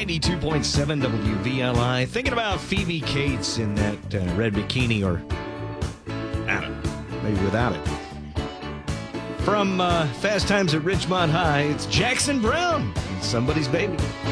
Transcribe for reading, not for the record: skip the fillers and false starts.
92.7 WVLI. Thinking about Phoebe Cates in that red bikini, or I don't know, maybe without it. From Fast Times at Ridgemont High, it's Jackson Browne, Somebody's Baby.